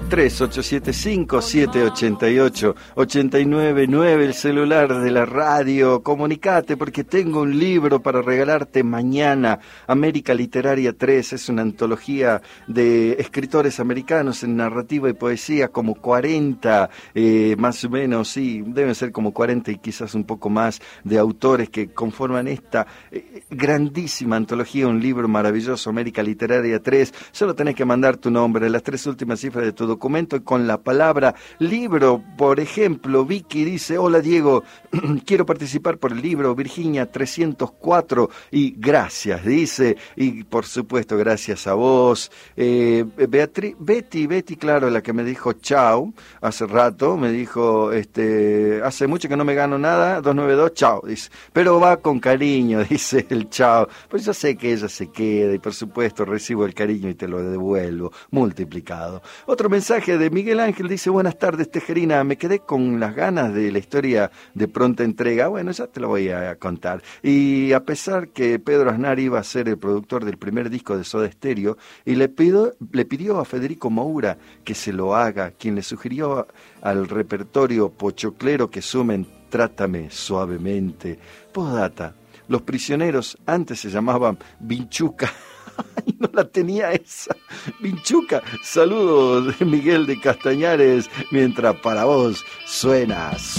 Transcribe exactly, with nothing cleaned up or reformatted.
tres ocho siete cinco siete ocho ocho ocho nueve nueve, el celular de la radio. Comunicate porque tengo un libro para regalarte mañana. América Literaria tres es una antología de escritores americanos en narrativa y poesía, como cuarenta, eh, más o menos, sí, deben ser como cuarenta y quizás un poco más de autores que conforman esta eh, grandísima antología, un libro maravilloso, América Literaria tres. Solo tenés que mandar tu nombre, las tres últimas cifras de tu documento con la palabra libro. Por ejemplo, Vicky dice: hola Diego, quiero participar por el libro Virginia trescientos cuatro, y gracias, dice, y por supuesto gracias a vos. eh, Beatriz, Betty, Betty, claro, la que me dijo chao hace rato, me dijo, este, hace mucho que no me gano nada, dos nueve dos, chao, dice, pero va con cariño, dice el chao, pues yo sé que ella se queda y por supuesto recibo el cariño y te lo devuelvo multiplicado. Otro mensaje de Miguel Ángel dice: buenas tardes Tejerina, me quedé con las ganas de la historia de Pronta Entrega. Bueno, ya te lo voy a contar. Y a pesar que Pedro Aznar iba a ser el productor del primer disco de Soda Stereo, y le, pido, le pidió a Federico Moura que se lo haga, quien le sugirió al repertorio pochoclero que sumen Trátame Suavemente. Postdata: Los Prisioneros antes se llamaban Vinchuca. Ay, no la tenía esa. Vinchuca. Saludos de Miguel de Castañares, mientras para vos suena